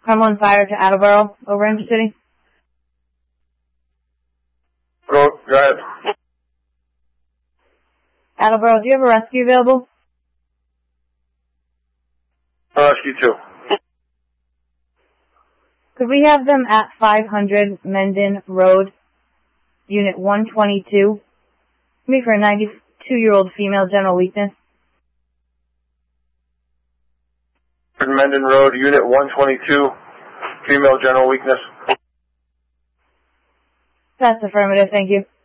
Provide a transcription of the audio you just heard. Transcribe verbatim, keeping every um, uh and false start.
Cumberland Fire to Attleboro, over in the city. Go, go ahead. Attleboro, do you have a rescue available? Rescue two. Could we have them at five hundred Menden Road, Unit one twenty-two? Me for a ninety-two-year-old female general weakness. Menden Road, Unit one twenty-two, female general weakness. That's affirmative, thank you.